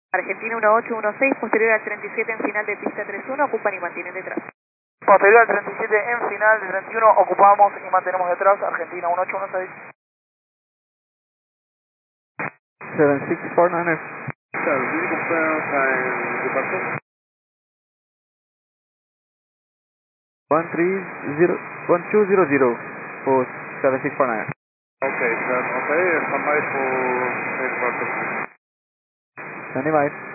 Argentina 1816, posterior al 37 en final de pista 31, ocupan y mantienen detrás. Posterior al 37 en final de 31, ocupamos y mantenemos detrás, Argentina 1816. 7649. Claro, ¿tiene que comprar en departamento? 1200 for 7649. Okay, then okay, somebody for department. 25.